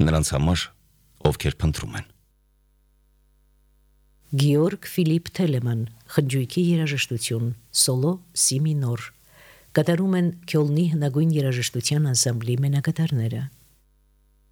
նրանց համար, ովքեր փնտրում են։ Գեորգ Ֆիլիպ Թելեման, խնջույքի երաժշտություն, սոլո սի մինոր, կատարում են Քյոլնի հնագույն երաժշտության անսամբլի մենակատարները։